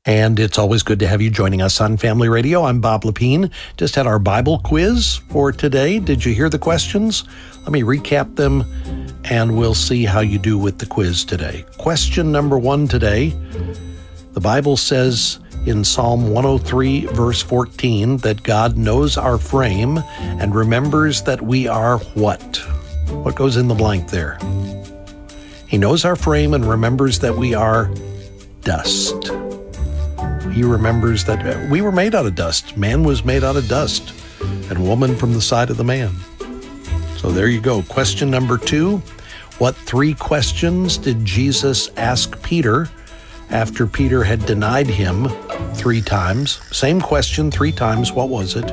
And it's always good to have you joining us on Family Radio. I'm Bob Lepine. Just had our Bible quiz for today. Did you hear the questions? Let me recap them, and we'll see how you do with the quiz today. Question number 1 today. The Bible says in Psalm 103, verse 14, that God knows our frame and remembers that we are what? What goes in the blank there? He knows our frame and remembers that we are dust. He remembers that we were made out of dust. Man was made out of dust, and woman from the side of the man. So there you go. Question number 2. What 3 questions did Jesus ask Peter after Peter had denied him 3 times? Same question 3 times. What was it?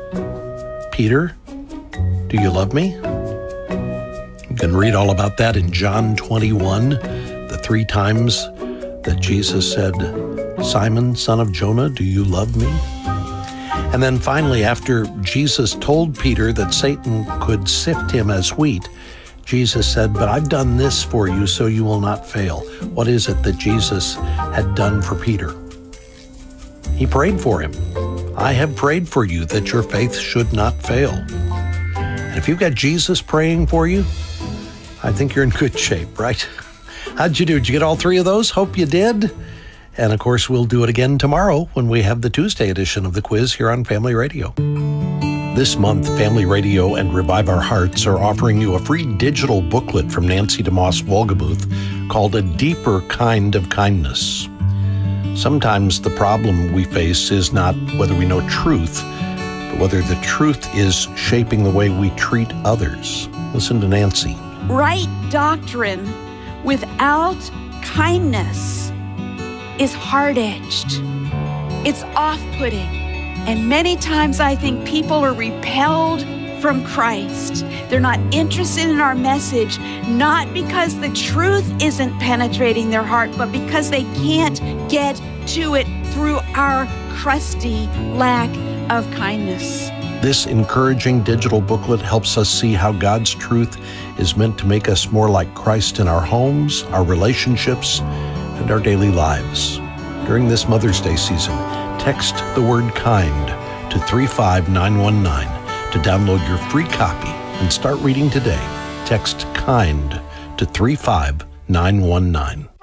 Peter, do you love me? You can read all about that in John 21, the 3 times that Jesus said, Simon, son of Jonah, do you love me? And then finally, after Jesus told Peter that Satan could sift him as wheat, Jesus said, but I've done this for you so you will not fail. What is it that Jesus had done for Peter? He prayed for him. I have prayed for you that your faith should not fail. And if you've got Jesus praying for you, I think you're in good shape, right? How'd you do? Did you get all 3 of those? Hope you did. And of course, we'll do it again tomorrow when we have the Tuesday edition of the quiz here on Family Radio. This month, Family Radio and Revive Our Hearts are offering you a free digital booklet from Nancy DeMoss Wolgemuth called A Deeper Kind of Kindness. Sometimes the problem we face is not whether we know truth, but whether the truth is shaping the way we treat others. Listen to Nancy. Right doctrine without kindness is hard-edged. It's off-putting. And many times I think people are repelled from Christ. They're not interested in our message, not because the truth isn't penetrating their heart, but because they can't get to it through our crusty lack of kindness. This encouraging digital booklet helps us see how God's truth is meant to make us more like Christ in our homes, our relationships, and our daily lives. During this Mother's Day season, text the word kind to 35919 to download your free copy and start reading today. Text kind to 35919.